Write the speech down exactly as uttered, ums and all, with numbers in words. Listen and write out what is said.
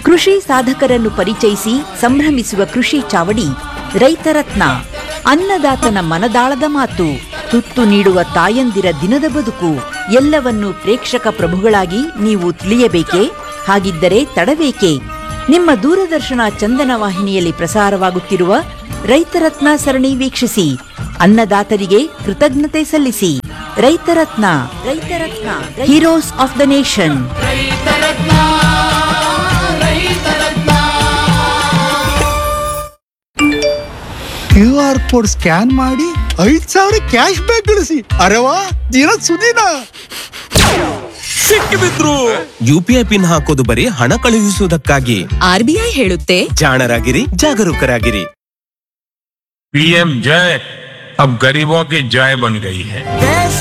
ಕೃಷಿ ಸಾಧಕರನ್ನು ಪರಿಚಯಿಸಿ ಸಂಭ್ರಮಿಸುವ ಕೃಷಿ ಚಾವಡಿ ರೈತರತ್ನ. ಅನ್ನದಾತನ ಮನದಾಳದ ಮಾತು, ತುತ್ತು ನೀಡುವ ತಾಯಂದಿರ ದಿನದ ಬದುಕು ಎಲ್ಲವನ್ನು ಪ್ರೇಕ್ಷಕ ಪ್ರಭುಗಳಾಗಿ ನೀವು ತಿಳಿಯಬೇಕೇ? ಹಾಗಿದ್ದರೆ ತಡಬೇಕೆ? ನಿಮ್ಮ ದೂರದರ್ಶನ ಚಂದನ ವಾಹಿನಿಯಲ್ಲಿ ಪ್ರಸಾರವಾಗುತ್ತಿರುವ ರೈತರತ್ನ ಸರಣಿ ವೀಕ್ಷಿಸಿ. ಅನ್ನದಾತರಿಗೆ ಕೃತಜ್ಞತೆ ಸಲ್ಲಿಸಿ. ರೈತರತ್ನ ರೈತರತ್ನ heroes of the nation. Q R code scan ಮಾಡಿ ಐದ್ ಸಾವಿರ ಕ್ಯಾಶ್ ಬ್ಯಾಕ್ ಗಳಿಸಿ. ಅರೆವಾ ದಿನ ಸುದಿನ ಸಿಕ್ಕಿಬಿದ್ರು. ಯುಪಿಐ ಪಿನ್ ಹಾಕೋದು ಬರೀ ಹಣ ಕಳುಹಿಸುವುದಕ್ಕಾಗಿ. ಆರ್ಬಿಐ ಹೇಳುತ್ತೆ, ಜಾಣರಾಗಿರಿ, ಜಾಗರೂಕರಾಗಿರಿ. पीएम जय अब गरीबों की जय बन गई है।